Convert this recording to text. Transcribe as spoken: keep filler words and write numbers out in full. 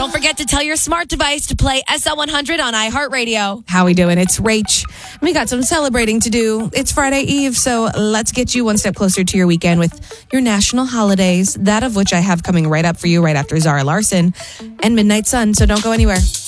Don't forget to tell your smart device to play S L one hundred on iHeartRadio. How we doing? It's Rach. We got some celebrating to do. It's Friday Eve, so let's get you one step closer to your weekend with your national holidays, that of which I have coming right up for you right after Zara Larson and Midnight Sun, so don't go anywhere.